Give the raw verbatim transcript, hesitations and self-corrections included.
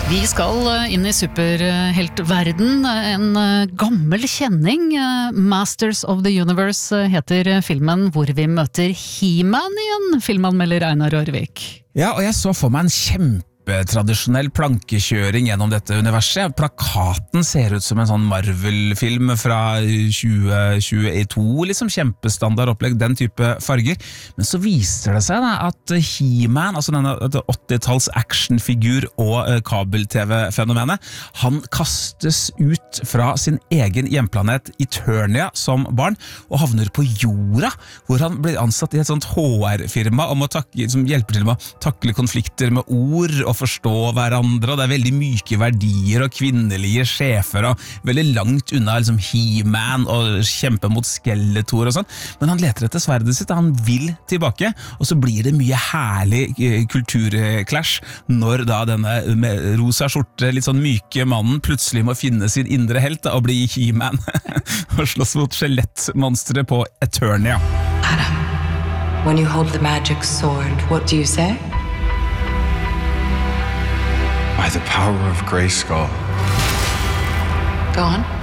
Vi skal inn i superheltverden, en gammel kjenning. Masters of the Universe heter filmen hvor vi møter He-Man igjen, filmanmelder Einar Rørvik. Ja, og jeg så for meg en kjempe tradisjonell plankekjøring gjennom dette universet. Plakaten ser ut som en sånn Marvel-film fra tjue tjueto, liksom kjempestandard opplegg, den type farger. Men så viser det seg da at He-Man, altså denne åttitalls actionfigur og kabel-tv-fenomenet, han kastes ut fra sin egen hjemplanet Eternia som barn, og havner på jorda, hvor han blir ansatt i et sånt H R-firma om å takke, som hjelper til med å takle konflikter med ord og forstå hverandre, og det er veldig myke verdier og kvinnelige sjefer og veldig langt unna liksom He-Man og kjempe mot Skeletor og sånn, men han leter etter sverdet sitt, han vil tilbake, og så blir det mye herlig kulturklash når da denne med rosa skjorte, litt sånn myke mannen plutselig må finne sin indre helt da, og bli He-Man og slåss mot skjelettmonsteret på Eternia. Adam, when you hold the magic sword, what do you say? By the power of Grayskull. Go on.